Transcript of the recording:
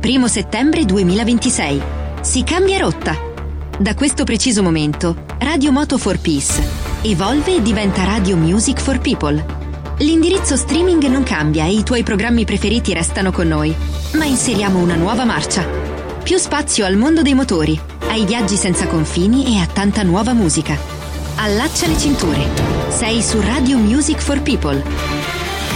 1 settembre 2026. Si cambia rotta. Da questo preciso momento, Radio Moto for Peace evolve e diventa Radio Music for People. L'indirizzo streaming non cambia e i tuoi programmi preferiti restano con noi, ma inseriamo una nuova marcia. Più spazio al mondo dei motori, ai viaggi senza confini e a tanta nuova musica. Allaccia le cinture. Sei su Radio Music for People.